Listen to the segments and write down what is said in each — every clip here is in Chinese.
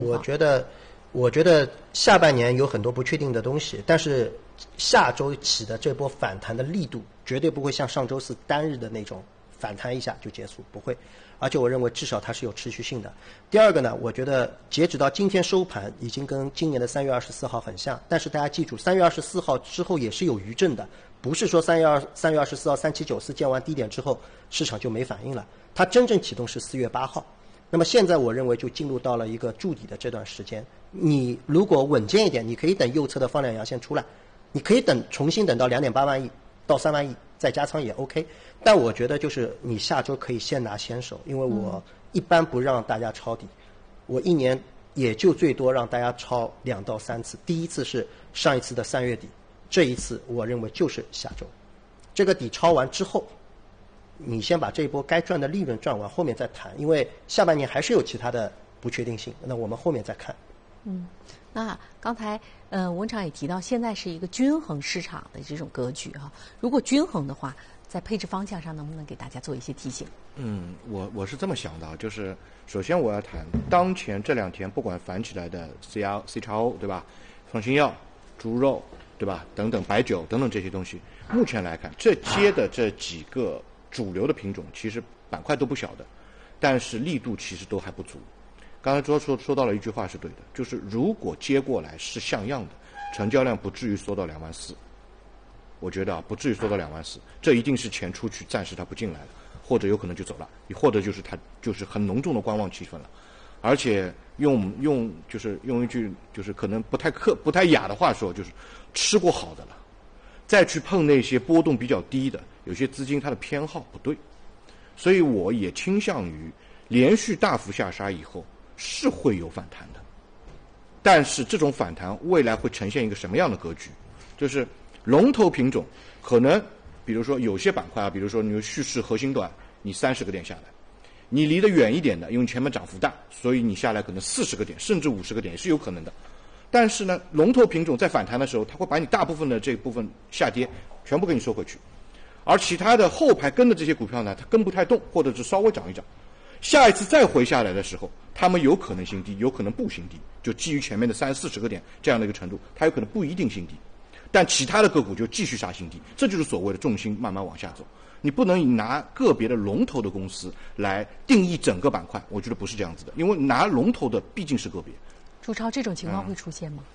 我觉得下半年有很多不确定的东西，但是下周起的这波反弹的力度绝对不会像上周四单日的那种反弹一下就结束，不会。而且我认为至少它是有持续性的。第二个呢，我觉得截止到今天收盘已经跟今年的3月24号很像，但是大家记住，3月24号之后也是有余震的，不是说3月24号3794见完低点之后市场就没反应了，它真正启动是4月8号。那么现在我认为就进入到了一个筑底的这段时间，你如果稳健一点，你可以等右侧的放量阳线出来，你可以重新等到2.8万亿到3万亿再加仓也 OK。但我觉得就是你下周可以先拿先手，因为我一般不让大家抄底，我一年也就最多让大家抄2到3次。第一次是上一次的3月底，这一次我认为就是下周。这个底抄完之后，你先把这一波该赚的利润赚完，后面再谈，因为下半年还是有其他的不确定性，那我们后面再看。 那刚才文场也提到，现在是一个均衡市场的这种格局哈。如果均衡的话，在配置方向上能不能给大家做一些提醒？ 我是这么想的，就是首先我要谈当前这2天不管反起来的 CRO 对吧，创新药、猪肉对吧等等白酒等等这些东西，目前来看这接的这几个主流的品种其实板块都不小的，但是力度其实都还不足。刚才说到了一句话是对的，就是如果接过来是像样的，成交量不至于缩到2万4，我觉得不至于缩到2万4，这一定是钱出去，暂时它不进来了，或者有可能就走了，或者就是它就是很浓重的观望气氛了。而且用一句就是可能不太雅的话说，就是吃过好的了，再去碰那些波动比较低的，有些资金它的偏好不对，所以我也倾向于连续大幅下杀以后是会有反弹的，但是这种反弹未来会呈现一个什么样的格局？就是龙头品种可能，比如说有些板块啊，比如说你蓄势核心段，你30个点下来，你离得远一点的，因为前面涨幅大，所以你下来可能40个点甚至50个点也是有可能的。但是呢，龙头品种在反弹的时候，它会把你大部分的这部分下跌全部给你收回去，而其他的后排跟的这些股票呢，它跟不太动，或者是稍微涨一涨。下一次再回下来的时候，他们有可能新低，有可能不新低，就基于前面的30-40个点这样的一个程度，它有可能不一定新低，但其他的个股就继续杀新低，这就是所谓的重心慢慢往下走。你不能拿个别的龙头的公司来定义整个板块，我觉得不是这样子的，因为拿龙头的毕竟是个别。 朱超，这种情况会出现吗？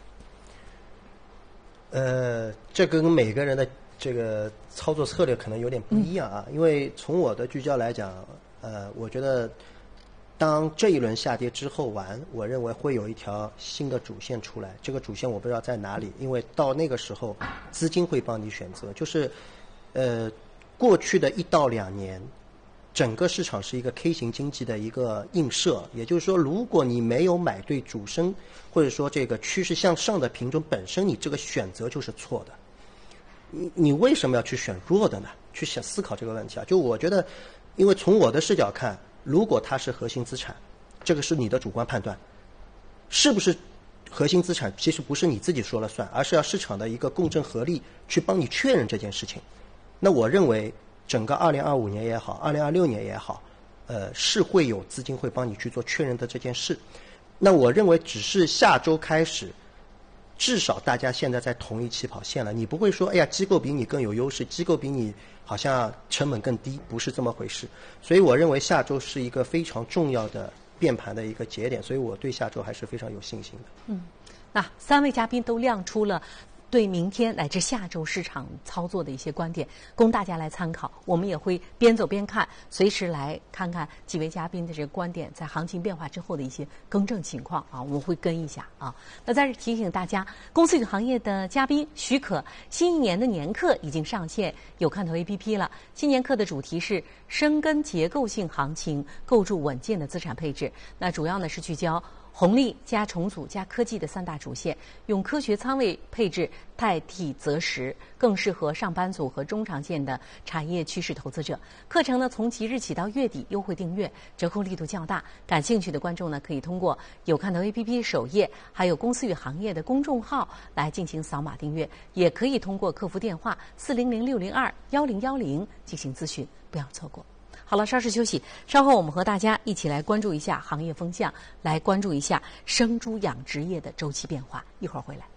这跟每个人的这个操作策略可能有点不一样啊，因为从我的聚焦来讲，我觉得当这一轮下跌之后完，我认为会有一条新的主线出来，这个主线我不知道在哪里，因为到那个时候资金会帮你选择，就是过去的1到2年整个市场是一个 K 型经济的一个映射，也就是说如果你没有买对主升或者说这个趋势向上的品种本身，你这个选择就是错的。你为什么要去选弱的呢？去想思考这个问题啊。就我觉得，因为从我的视角看，如果它是核心资产，这个是你的主观判断，是不是核心资产其实不是你自己说了算，而是要市场的一个共振合力去帮你确认这件事情。那我认为整个2025年也好，2026年也好，是会有资金会帮你去做确认的这件事。那我认为只是下周开始，至少大家现在在同一起跑线了，你不会说哎呀机构比你更有优势，机构比你好像成本更低，不是这么回事。所以我认为下周是一个非常重要的变盘的一个节点，所以我对下周还是非常有信心的。 那3位嘉宾都亮出了对明天乃至下周市场操作的一些观点，供大家来参考。我们也会边走边看，随时来看看几位嘉宾的这个观点在行情变化之后的一些更正情况啊，我们会跟一下啊。那在这提醒大家，公司与行业的嘉宾许可，新一年的年课已经上线有看头 APP 了。新年课的主题是深耕结构性行情，构筑稳健的资产配置。那主要呢是聚焦红利加重组加科技的3大主线，用科学仓位配置代替择时，更适合上班族和中长线的产业趋势投资者。课程呢从即日起到月底优惠订阅，折扣力度较大。感兴趣的观众呢可以通过有看头 APP 首页，还有公司与行业的公众号来进行扫码订阅，也可以通过客服电话400-602-1010进行咨询，不要错过。 好了，稍事休息，稍后我们和大家一起来关注一下行业风向，来关注一下生猪养殖业的周期变化。一会儿回来。